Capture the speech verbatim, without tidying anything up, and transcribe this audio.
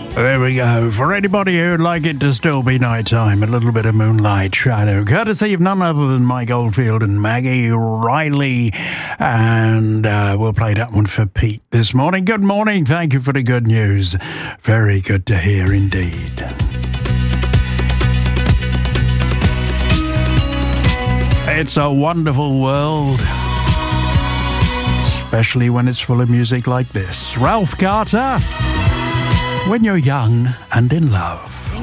There we go. For anybody who'd like it to still be nighttime, a little bit of Moonlight Shadow, courtesy of none other than Mike Oldfield and Maggie Riley. And uh, we'll play that one for Pete this morning. Good morning. Thank you for the good news. Very good to hear indeed. It's a wonderful world, especially when it's full of music like this. Ralph Carter, When You're Young and in Love.